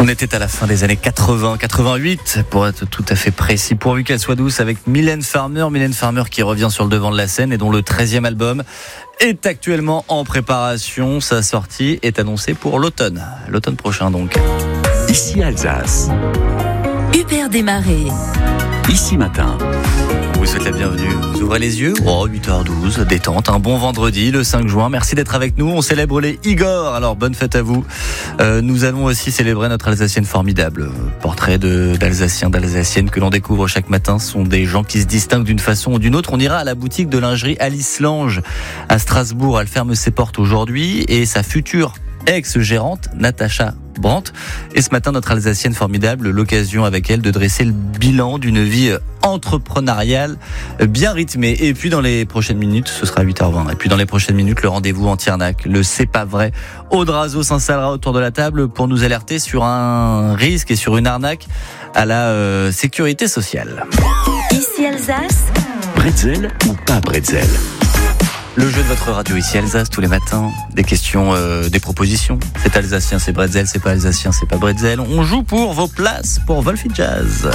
était à la fin des années 80, 88, pour être tout à fait précis, pourvu qu'elle soit douce, avec Mylène Farmer qui revient sur le devant de la scène et dont le 13e album est actuellement en préparation. Sa sortie est annoncée pour l'automne prochain donc. Ici Alsace. Hubert Desmarais. Ici Matin. Vous souhaite la bienvenue. Vous ouvrez les yeux. 8h12, détente. Un bon vendredi, le 5 juin. Merci d'être avec nous. On célèbre les Igor. Alors, bonne fête à vous. Nous allons aussi célébrer notre Alsacienne formidable. Portrait d'Alsaciens, d'Alsaciennes que l'on découvre chaque matin. Ce sont des gens qui se distinguent d'une façon ou d'une autre. On ira à la boutique de lingerie Alice Lange à Strasbourg. Elle ferme ses portes aujourd'hui et sa future ex-gérante, Natacha Brandt. Et ce matin, notre Alsacienne formidable, l'occasion avec elle de dresser le bilan d'une vie entrepreneuriale bien rythmée. Et puis dans les prochaines minutes, ce sera 8h20. Et puis dans les prochaines minutes, le rendez-vous anti-arnaque, le C'est pas vrai. Aude Razo s'installera autour de la table pour nous alerter sur un risque et sur une arnaque à la sécurité sociale. Ici Alsace. Bretzel ou pas bretzel? Le jeu de votre radio ici Alsace tous les matins, des questions, des propositions. C'est alsacien, c'est bretzel, c'est pas alsacien, c'est pas bretzel. On joue pour vos places pour Wolfie Jazz.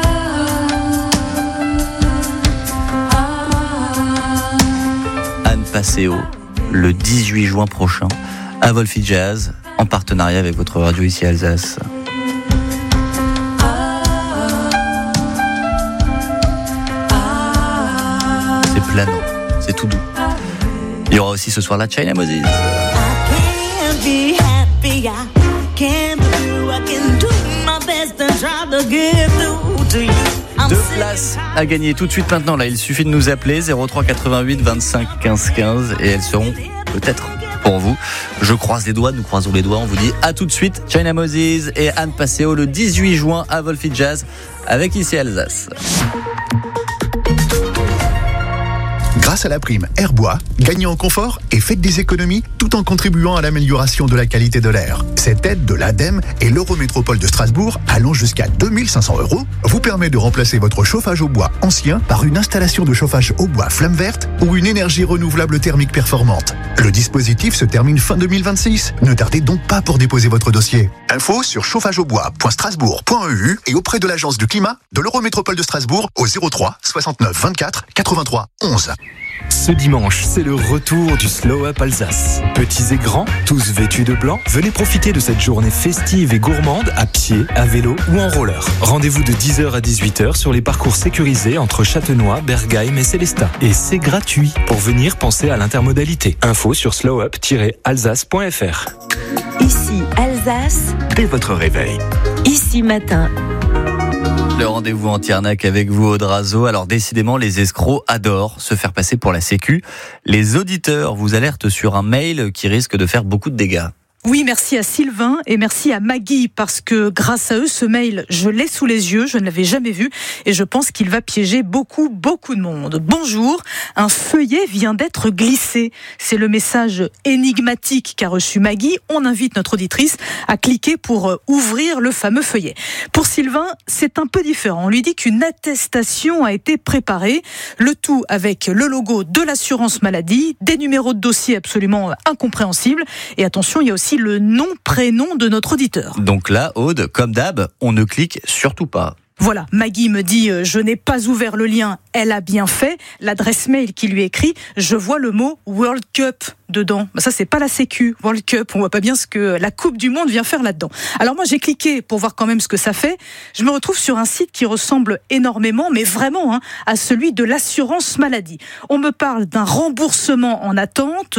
Anne Passeo, le 18 juin prochain, à Wolfie Jazz, en partenariat avec votre radio ici Alsace. C'est planant, c'est tout doux. Il y aura aussi ce soir la China Moses. Deux places à gagner tout de suite maintenant. Là, il suffit de nous appeler 03 88 25 15 15 et elles seront peut-être pour vous. Je croise les doigts, nous croisons les doigts. On vous dit à tout de suite. China Moses et Anne Passeo le 18 juin à Wolfie Jazz avec ici Alsace. Grâce à la prime Airbois, gagnez en confort et faites des économies tout en contribuant à l'amélioration de la qualité de l'air. Cette aide de l'ADEME et l'Eurométropole de Strasbourg, allant jusqu'à 2 500 €, vous permet de remplacer votre chauffage au bois ancien par une installation de chauffage au bois flamme verte ou une énergie renouvelable thermique performante. Le dispositif se termine fin 2026. Ne tardez donc pas pour déposer votre dossier. Info sur chauffageaubois.strasbourg.eu et auprès de l'Agence du climat de l'Eurométropole de Strasbourg au 03 69 24 83 11. Ce dimanche, c'est le retour du Slow Up Alsace. Petits et grands, tous vêtus de blanc, venez profiter de cette journée festive et gourmande à pied, à vélo ou en roller. Rendez-vous de 10h à 18h sur les parcours sécurisés entre Châtenois, Bergheim et Célestat. Et c'est gratuit. Pour venir, pensez à l'intermodalité. Info sur slowup-alsace.fr. Ici Alsace. Dès votre réveil. Ici Matin. Le rendez-vous anti-arnaque avec vous, Aude Razo. Alors décidément, les escrocs adorent se faire passer pour la sécu. Les auditeurs vous alertent sur un mail qui risque de faire beaucoup de dégâts. Oui, merci à Sylvain et merci à Maggie parce que grâce à eux, ce mail, je l'ai sous les yeux, je ne l'avais jamais vu et je pense qu'il va piéger beaucoup de monde. Bonjour, un feuillet vient d'être glissé. C'est le message énigmatique qu'a reçu Maggie. On invite notre auditrice à cliquer pour ouvrir le fameux feuillet. Pour Sylvain, c'est un peu différent. On lui dit qu'une attestation a été préparée, le tout avec le logo de l'assurance maladie, des numéros de dossier absolument incompréhensibles et attention, il y a aussi le nom-prénom de notre auditeur. Donc là, Aude, comme d'hab, on ne clique surtout pas. Voilà, Maggie me dit « Je n'ai pas ouvert le lien, elle a bien fait ». L'adresse mail qui lui écrit « Je vois le mot World Cup » dedans. Ça, c'est pas la sécu, World Cup. On voit pas bien ce que la Coupe du Monde vient faire là-dedans. Alors moi, j'ai cliqué pour voir quand même ce que ça fait. Je me retrouve sur un site qui ressemble énormément, mais vraiment, à celui de l'assurance maladie. On me parle d'un remboursement en attente,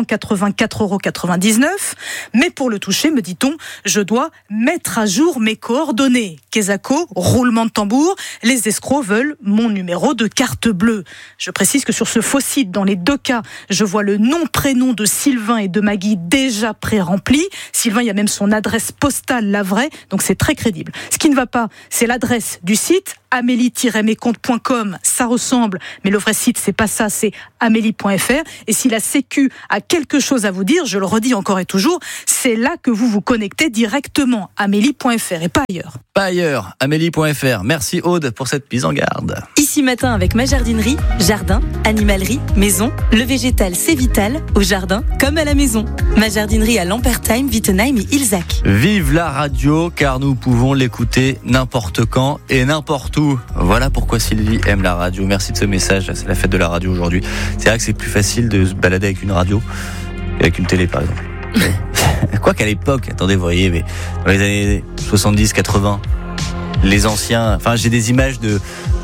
284,99 €. Mais pour le toucher, me dit-on, je dois mettre à jour mes coordonnées. Quesaco, roulement de tambour, les escrocs veulent mon numéro de carte bleue. Je précise que sur ce faux site, dans les deux cas, je vois le nom-prénom de Sylvain et de Maggie déjà pré-remplis. Sylvain, il y a même son adresse postale, la vraie, donc c'est très crédible. Ce qui ne va pas, c'est l'adresse du site, amélie-mescomptes.com, ça ressemble, mais le vrai site, c'est pas ça, c'est amélie.fr. Et si la Sécu a quelque chose à vous dire, je le redis encore et toujours, c'est là que vous vous connectez directement, amélie.fr et pas ailleurs. Pas ailleurs, amélie.fr. jardin.fr. Merci Aude pour cette mise en garde. Ici Matin avec ma jardinerie, jardin, animalerie, maison. Le végétal, c'est vital, au jardin comme à la maison. Ma jardinerie à Lampertheim, Wittenheim et Ilzac. Vive la radio, car nous pouvons l'écouter n'importe quand et n'importe où. Voilà pourquoi Sylvie aime la radio. Merci de ce message. C'est la fête de la radio aujourd'hui. C'est vrai que c'est plus facile de se balader avec une radio qu'avec une télé, par exemple. Quoi qu'à l'époque, attendez, vous voyez, mais dans les années 70, 80, les anciens, enfin, j'ai des images de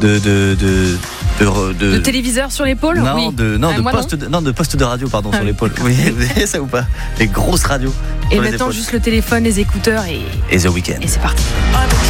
téléviseur sur l'épaule. Non, oui. de poste de radio, pardon, sur l'épaule. Vous voyez ça ou pas? Les grosses radios. Et maintenant, juste le téléphone, les écouteurs et The Weeknd. Et c'est parti.